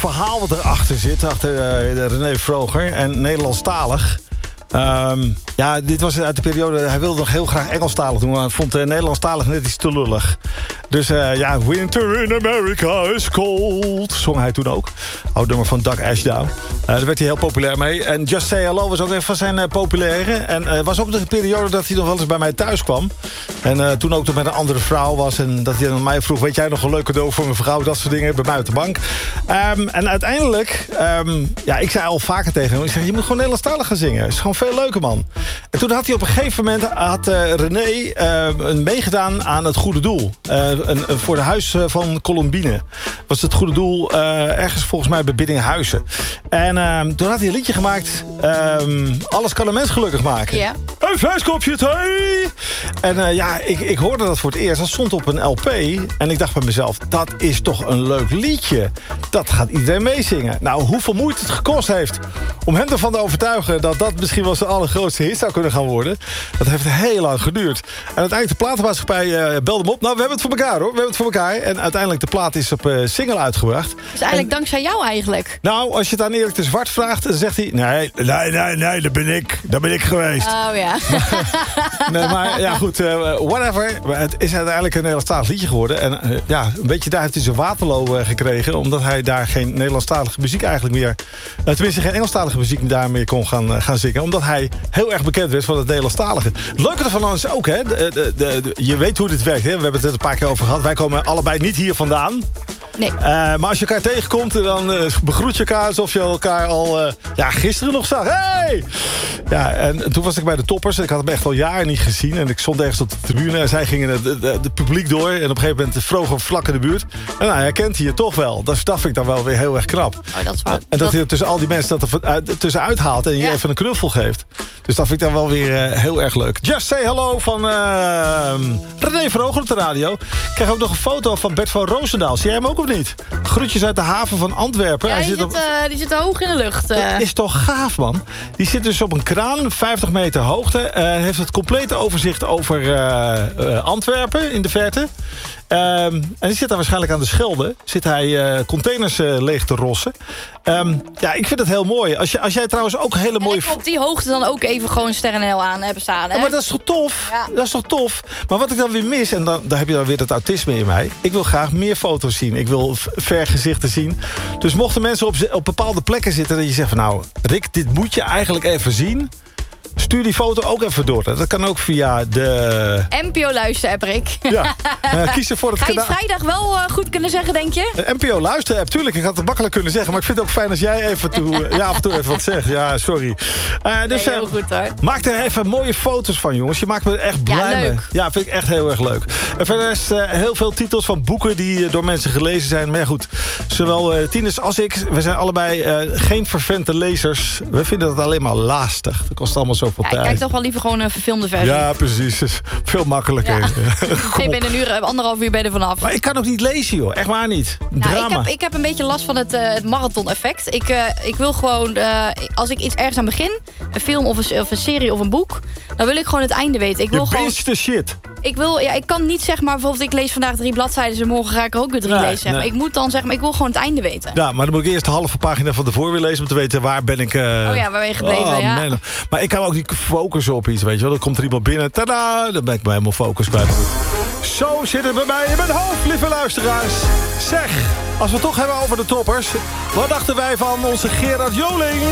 verhaal wat erachter zit. Achter René Vroger. En Nederlandstalig. Ja, dit was uit de periode... Hij wilde nog heel graag Engelstalig doen... maar hij vond Nederlandstalig net iets te lullig. Dus ja, Winter in America is cold... zong hij toen ook. Oud nummer van Doug Ashdown. Daar werd hij heel populair mee. En Just Say Hello was ook een van zijn populaire. En was ook de periode dat hij nog wel eens bij mij thuis kwam. En toen ook nog met een andere vrouw was... en dat hij aan mij vroeg... weet jij nog een leuk cadeau voor mijn vrouw? Dat soort dingen, bij mij op de bank. En uiteindelijk... ja, ik zei al vaker tegen hem... ik zeg, je moet gewoon Nederlandstalig gaan zingen. Het is gewoon veel leuker, man. En toen had hij op een gegeven moment... René meegedaan aan het goede doel. Voor de huis van Colombine. Was het goede doel ergens volgens mij bij Biddinghuizen. En toen had hij een liedje gemaakt... Alles kan een mens gelukkig maken. Ja. Een fleskopje thee! En ja, ik hoorde dat voor het eerst. Dat stond op een LP. En ik dacht bij mezelf, dat is toch een leuk liedje. Dat gaat iedereen meezingen. Nou, hoeveel moeite het gekost heeft... om hem ervan te overtuigen... dat dat misschien wel zijn allergrootste hit zou kunnen gaan worden. Dat heeft heel lang geduurd. En uiteindelijk de platenmaatschappij belde hem op. Nou, we hebben het voor elkaar, hoor. We hebben het voor elkaar. En uiteindelijk de plaat is op single uitgebracht. Dus eigenlijk dankzij jou eigenlijk. Nou, als je het aan Erik de Zwart vraagt... dan zegt hij, nee, dat ben ik geweest. Oh ja. Nee, maar ja, goed, whatever. Het is uiteindelijk een Nederlandstalig liedje geworden. En ja, een beetje daar heeft hij zijn Waterloo gekregen... omdat hij daar geen Nederlandstalige muziek eigenlijk meer... tenminste, geen Engelstalige muziek daar meer kon gaan zingen. Omdat hij heel erg bekend werd van het Nederlandstalige. Het leuke ervan is ook, hè, je weet hoe dit werkt. Hè? We hebben het er een paar keer over gehad. Wij komen allebei niet hier vandaan. Nee. Maar als je elkaar tegenkomt, dan begroet je elkaar alsof je elkaar al gisteren nog zag. Hey! Ja, en toen was ik bij de Toppers. Ik had hem echt al jaren niet gezien. En ik stond ergens op de tribune en zij gingen het publiek door. En op een gegeven moment vroeg hem vlak in de buurt. En nou, hij kent hij je toch wel. Dus dat vind ik dan wel weer heel erg knap. Oh, dat is waar. En dat hij er tussen al die mensen dat er tussenuit haalt en je even een knuffel geeft. Dus dat vind ik dan wel weer heel erg leuk. Just Say Hello van René Vroger op de radio. Ik krijg ook nog een foto van Bert van Roosendaal. Zie jij hem ook of niet? Groetjes uit de haven van Antwerpen. Ja, hij die zit hoog in de lucht. Dat is toch gaaf, man. Die zit dus op een kraan, 50 meter hoogte. Heeft het complete overzicht over Antwerpen in de verte. En die zit daar waarschijnlijk aan de Schelde. Zit hij containers leeg te rossen. Ja, ik vind het heel mooi. Als jij trouwens ook hele mooie... op die hoogte dan ook even gewoon sterrenhel aan hebben staan. Hè? Ja, maar dat is toch tof? Ja. Dat is toch tof? Maar wat ik dan weer mis, en daar heb je dan weer het autisme in mij... ik wil graag meer foto's zien. Ik wil vergezichten zien. Dus mochten mensen op bepaalde plekken zitten... dat je zegt van nou, Rick, dit moet je eigenlijk even zien... Stuur die foto ook even door. Dat kan ook via de... NPO Luister-app, Rick. Ja, kies er voor het Ga je kanaal. vrijdag wel goed kunnen zeggen, denk je? De NPO Luister-app, tuurlijk. Ik had het makkelijk kunnen zeggen. Maar ik vind het ook fijn als jij af en toe even wat zegt. Ja, sorry. Dus nee, heel goed, hoor. Maak er even mooie foto's van, jongens. Je maakt me er echt blij mee. Ja, vind ik echt heel erg leuk. En verder is heel veel titels van boeken die door mensen gelezen zijn. Maar ja, goed, zowel tieners als ik, we zijn allebei geen vervente lezers. We vinden dat alleen maar lastig. Dat kost allemaal zoveel tijd. Ik kijk toch wel liever gewoon een verfilmde versie. Ja, precies. Dat is veel makkelijker. Ja. Ik ben anderhalf uur ben er vanaf. Maar ik kan ook niet lezen, joh. Echt waar niet. Drama. Nou, ik heb een beetje last van het marathon-effect. Ik wil gewoon, als ik iets ergens aan begin... een film of een serie of een boek... dan wil ik gewoon het einde weten. Ik wil gewoon de shit. Ik kan niet zeg maar, bijvoorbeeld ik lees vandaag 3 bladzijden... en morgen ga ik er ook weer 3 lezen. Nee. Ik moet dan zeg maar, ik wil gewoon het einde weten. Ja, maar dan moet ik eerst de halve pagina van tevoren weer lezen... om te weten waar ben ik... waar ben je gebleven, ja. Man. Maar ik kan ook niet focussen op iets, weet je wel. Dan komt er iemand binnen, tada, dan ben ik bij helemaal focus kwijt. Zo zit het bij mij in mijn hoofd, lieve luisteraars. Zeg, als we het toch hebben over de Toppers... wat dachten wij van onze Gerard Joling?